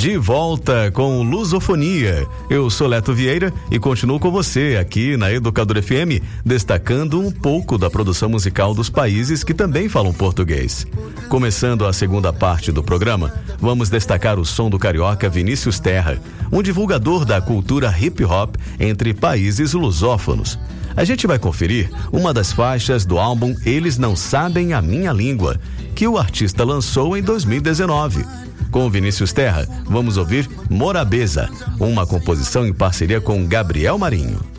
De volta com Lusofonia. Eu sou Leto Vieira e continuo com você aqui na Educadora FM, destacando um pouco da produção musical dos países que também falam português. Começando a segunda parte do programa, vamos destacar o som do carioca Vinícius Terra, um divulgador da cultura hip hop entre países lusófonos. A gente vai conferir uma das faixas do álbum Eles Não Sabem a Minha Língua, que o artista lançou em 2019. Com Vinícius Terra, vamos ouvir Morabeza, uma composição em parceria com Gabriel Marinho.